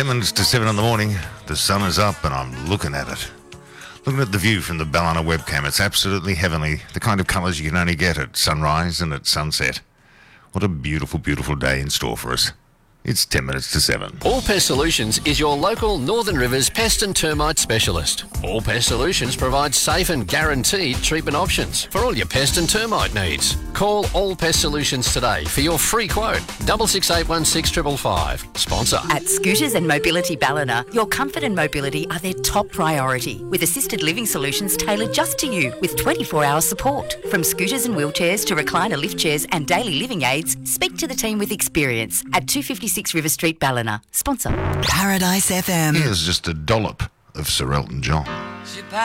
10 minutes to 7 in the morning. The sun is up and I'm looking at it. Looking at the view from the Ballina webcam. It's absolutely heavenly. The kind of colours you can only get at sunrise and at sunset. What a beautiful, beautiful day in store for us. It's 10 minutes to 7. All Pest Solutions is your local Northern Rivers pest and termite specialist. All Pest Solutions provides safe and guaranteed treatment options for all your pest and termite needs. Call All Pest Solutions today for your free quote. 66816555. Sponsor. At Scooters and Mobility Ballina, your comfort and mobility are their top priority, with assisted living solutions tailored just to you with 24-hour support. From scooters and wheelchairs to recliner lift chairs and daily living aids, speak to the team with experience at 256 River Street, Ballina. Sponsor. Paradise FM. Here's just a dollop of Sir Elton John.